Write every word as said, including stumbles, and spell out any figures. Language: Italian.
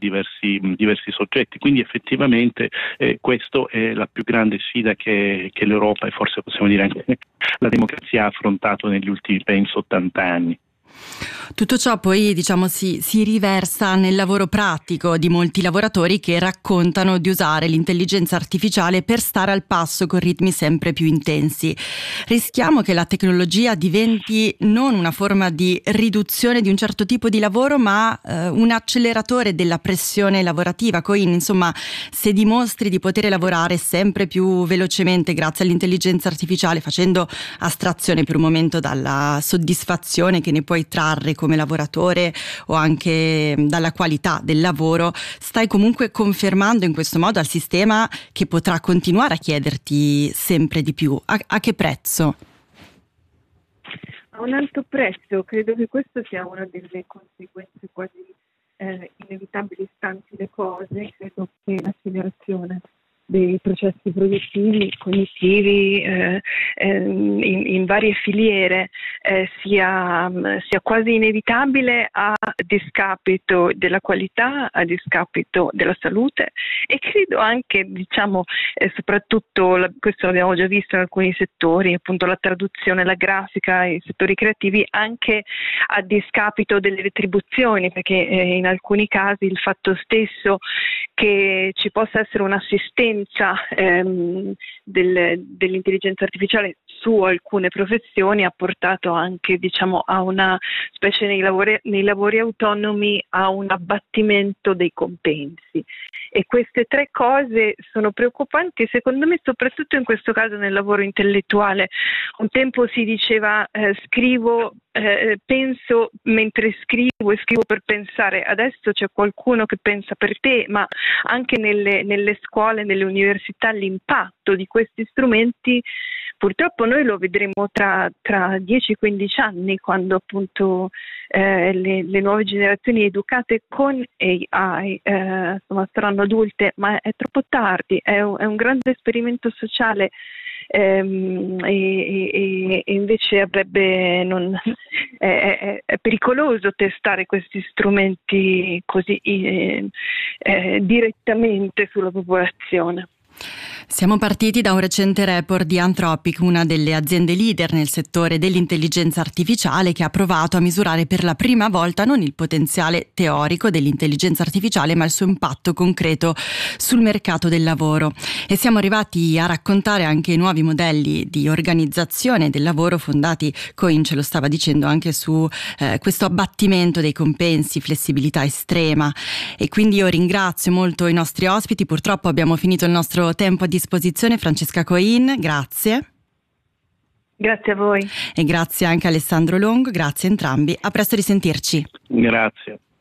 diversi, diversi soggetti. Quindi effettivamente eh, questa è la più grande sfida che, che l'Europa e forse possiamo dire anche la democrazia ha affrontato negli ultimi, penso, ottanta anni. Tutto ciò poi diciamo si, si riversa nel lavoro pratico di molti lavoratori che raccontano di usare l'intelligenza artificiale per stare al passo con ritmi sempre più intensi. Rischiamo che la tecnologia diventi non una forma di riduzione di un certo tipo di lavoro, ma eh, un acceleratore della pressione lavorativa. Coin, insomma, se dimostri di poter lavorare sempre più velocemente grazie all'intelligenza artificiale, facendo astrazione per un momento dalla soddisfazione che ne puoi trarre come lavoratore o anche dalla qualità del lavoro, stai comunque confermando in questo modo al sistema che potrà continuare a chiederti sempre di più. A, a che prezzo? A un alto prezzo. Credo che questo sia una delle conseguenze quasi eh, inevitabili stanti le cose. Credo che l'accelerazione dei processi produttivi, cognitivi eh, eh, in, in varie filiere eh, sia, sia quasi inevitabile a discapito della qualità, a discapito della salute, e credo anche, diciamo, eh, soprattutto la, questo l'abbiamo già visto in alcuni settori, appunto la traduzione, la grafica, i settori creativi, anche a discapito delle retribuzioni, perché eh, in alcuni casi il fatto stesso che ci possa essere un'assistenza ehm, del, dell'intelligenza artificiale su alcune professioni ha portato anche, diciamo, a una specie nei lavori, nei lavori autonomi a un abbattimento dei compensi. E queste tre cose sono preoccupanti, secondo me, soprattutto in questo caso nel lavoro intellettuale. Un tempo si diceva eh, scrivo, eh, penso mentre scrivo e scrivo per pensare. Adesso c'è qualcuno che pensa per te, ma anche nelle, nelle scuole, nelle università, l'impatto di questi strumenti purtroppo noi lo vedremo tra, tra dieci quindici anni, quando appunto eh, le, le nuove generazioni educate con A I eh, insomma, saranno adulte, ma è troppo tardi, è un, è un grande esperimento sociale ehm, e, e, e invece avrebbe non, è, è, è pericoloso testare questi strumenti così eh, eh, direttamente sulla popolazione. Siamo partiti da un recente report di Anthropic, una delle aziende leader nel settore dell'intelligenza artificiale, che ha provato a misurare per la prima volta non il potenziale teorico dell'intelligenza artificiale, ma il suo impatto concreto sul mercato del lavoro. E siamo arrivati a raccontare anche nuovi modelli di organizzazione del lavoro fondati, Coin ce lo stava dicendo, anche su eh, questo abbattimento dei compensi, flessibilità estrema. E quindi io ringrazio molto i nostri ospiti. Purtroppo abbiamo finito il nostro tempo a disposizione. Francesca Coin, grazie. Grazie a voi. E grazie anche a Alessandro Longo, grazie a entrambi. A presto, risentirci. Grazie.